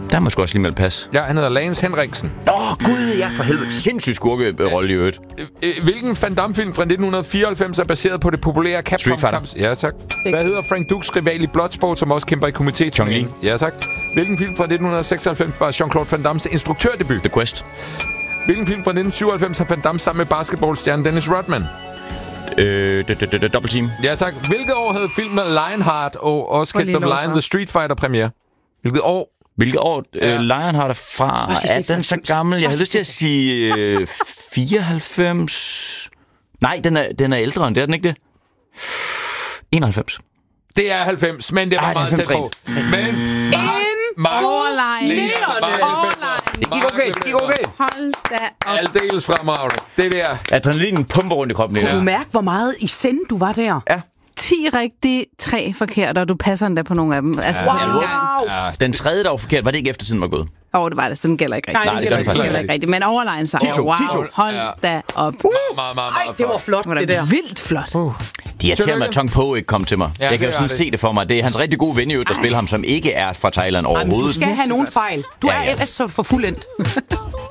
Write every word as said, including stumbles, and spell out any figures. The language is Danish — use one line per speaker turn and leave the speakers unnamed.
Der må sgu også lige melde pas.
Ja, han hedder Lance Henriksen.
Nå, gud, ja, for helvede. Sindssygt skurkerolle i øvrigt.
Hvilken Van Damme-film fra nitten fireoghalvfems er baseret på det populære Capcom?
Street Fighter.
Ja, tak. Hvad hedder Frank Dukes rival i Bloodsport, som også kæmper i komité?
Chong Li.
Ja, tak. Hvilken film fra nitten seksoghalvfems var Jean-Claude Van Dammes instruktørdebut?
The Quest.
Hvilken film fra nitten syvoghalvfems har Van Damme sammen med basketballstjernen Dennis Rodman?
Øh, Double Team.
Ja, tak. Hvilket år havde filmen Lionheart og også kendt som Lion the Street Fighter premiere? Hvilket år?
Hvilket år?
Ja.
Øh, Lionheart er fra... Er den så gammel? Jeg har lyst til at sige øh, fireoghalvfems. Nej, den er, den er ældre end det, er den ikke det? enoghalvfems.
Det er halvfems, men det var
Ej,
meget tæt på. Men...
Overline.
Det gik okay, det gik okay.
Hold da op.
Aldeles fremragende. Det der.
Adrenalinen pumper rundt i kroppen.
Kunne du mærke, hvor meget i send du var der?
Ja.
ti rigtige, tre forkerte, og du passer endda på nogle af dem. Altså,
Wow!
Ja, den tredje, der var forkert, var det ikke efter tiden var gået?
Åh, oh, det var det. Sådan gælder ikke rigtigt.
Nej, det gælder
faktisk
gælder ikke rigtigt. Men overline sejr. Wow, hold da op.
Meget, meget, meget,
Ej, det var flot,
Det var
det
da
der.
vildt flot.
De irriterer mig, at Tong Po ikke kom til mig.
Ja,
jeg kan
det
jo sådan
er det.
se det for mig. Det er hans rigtig gode ven, i øvrigt, der spiller ham, som ikke er fra Thailand
Ej, men du
overhovedet.
skal have nogle fejl. Du
Ja,
er
ja.
ellers så for fuldendt.